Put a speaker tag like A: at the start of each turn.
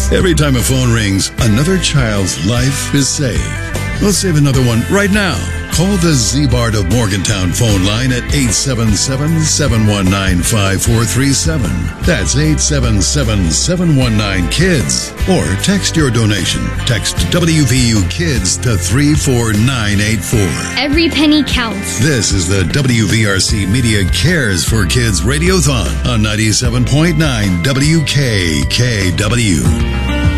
A: Every time a phone rings, another child's life is saved. We'll save another one right now. Call the Z-Bart of Morgantown phone line at 877-719-5437. That's 877-719-KIDS. Or text your donation. Text WVU KIDS to 34984.
B: Every penny counts.
A: This is the WVRC Media Cares for Kids Radiothon on 97.9 WKKW.